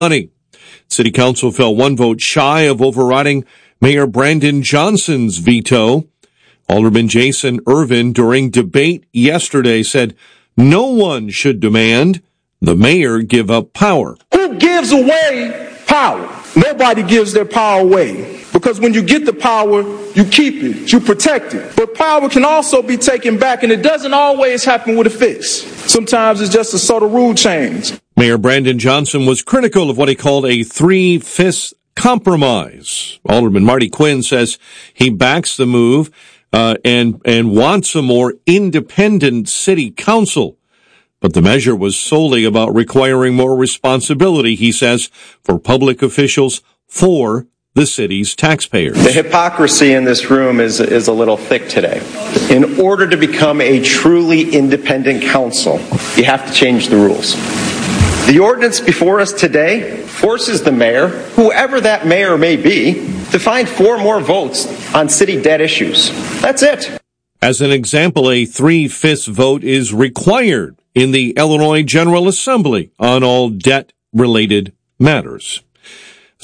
money. City Council fell one vote shy of overriding Mayor Brandon Johnson's veto. Alderman Jason Irvin, during debate yesterday, said no one should demand the mayor give up power. Who gives away power? Nobody gives their power away. Because when you get the power, you keep it, you protect it. But power can also be taken back, and it doesn't always happen with a fist. Sometimes it's just a sort of rule change. Mayor Brandon Johnson was critical of what he called a three-fifths compromise. Alderman Marty Quinn says he backs the move and wants a more independent city council. But the measure was solely about requiring more responsibility, he says, for public officials for the city's taxpayers. The hypocrisy in this room is a little thick today. In order to become a truly independent council, you have to change the rules. The ordinance before us today forces the mayor, whoever that mayor may be, to find 4 more votes on city debt issues. That's it. As an example, a 3/5 vote is required in the Illinois General Assembly on all debt-related matters. The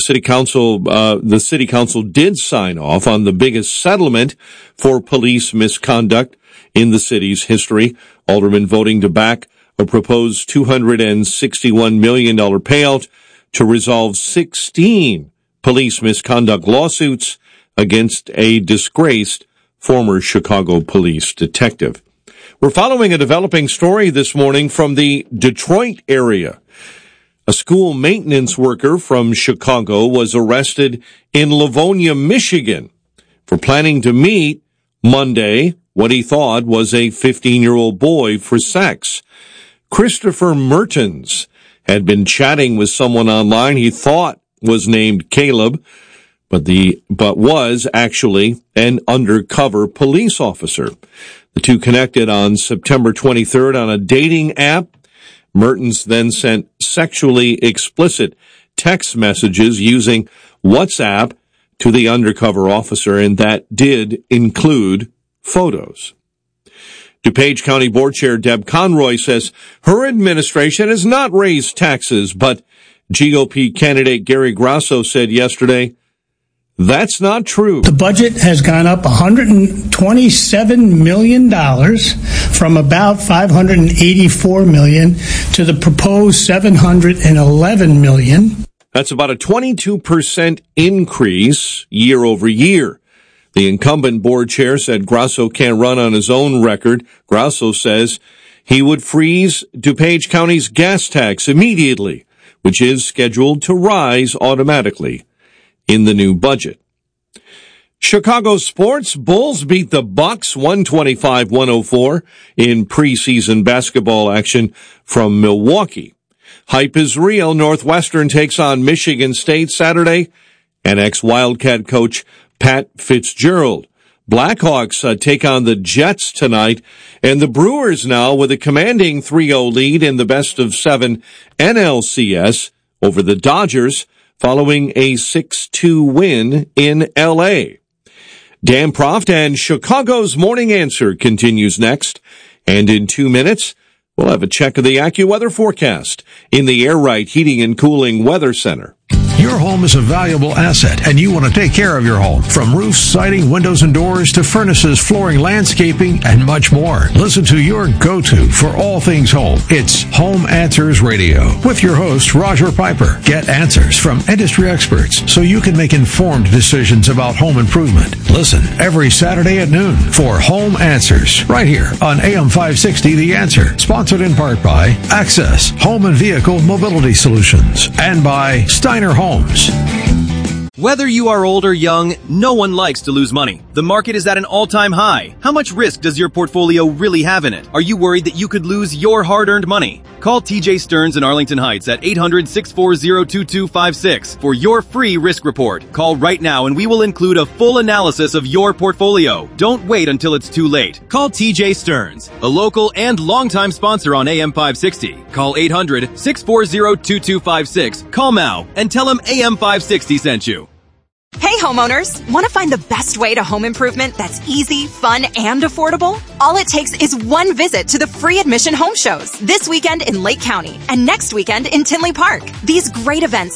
city council did sign off on the biggest settlement for police misconduct in the city's history. Aldermen voting to back a proposed $261 million payout to resolve 16 police misconduct lawsuits against a disgraced former Chicago police detective. We're following a developing story this morning from the Detroit area. A school maintenance worker from Chicago was arrested in Livonia, Michigan, for planning to meet Monday what he thought was a 15-year-old boy for sex. Christopher Mertens had been chatting with someone online he thought was named Caleb, but was actually an undercover police officer. The two connected on September 23rd on a dating app. Mertens then sent sexually explicit text messages using WhatsApp to the undercover officer, and that did include photos. DuPage County Board Chair Deb Conroy says her administration has not raised taxes, but GOP candidate Gary Grasso said yesterday, that's not true. The budget has gone up $127 million from about $584 million to the proposed $711 million. That's about a 22% increase year over year. The incumbent board chair said Grasso can't run on his own record. Grasso says he would freeze DuPage County's gas tax immediately, which is scheduled to rise automatically in the new budget. Chicago sports. Bulls beat the Bucks 125-104 in preseason basketball action from Milwaukee. Hype is real. Northwestern takes on Michigan State Saturday, and ex-Wildcat coach Pat Fitzgerald. Blackhawks take on the Jets tonight, and the Brewers now with a commanding 3-0 lead in the best-of-7 NLCS over the Dodgers, following a 6-2 win in L.A. Dan Proft and Chicago's Morning Answer continues next. And in 2 minutes, we'll have a check of the AccuWeather forecast in the Air Right Heating and Cooling Weather Center. Your home is a valuable asset, and you want to take care of your home. From roofs, siding, windows, and doors to furnaces, flooring, landscaping, and much more. Listen to your go-to for all things home. It's Home Answers Radio with your host, Roger Piper. Get answers from industry experts so you can make informed decisions about home improvement. Listen every Saturday at noon for Home Answers right here on AM 560 The Answer. Sponsored in part by Access Home and Vehicle Mobility Solutions and by Steiner Homes. Whether you are old or young, no one likes to lose money. The market is at an all-time high. How much risk does your portfolio really have in it? Are you worried that you could lose your hard-earned money? Call TJ Stearns in Arlington Heights at 800-640-2256 for your free risk report. Call right now and we will include a full analysis of your portfolio. Don't wait until it's too late. Call TJ Stearns, a local and longtime sponsor on AM 560. Call 800-640-2256. Call now and tell him AM 560 sent you. Hey, Hey homeowners, want to find the best way to home improvement that's easy, fun, and affordable? All it takes is one visit to the free admission home shows this weekend in Lake County and next weekend in Tinley Park. These great events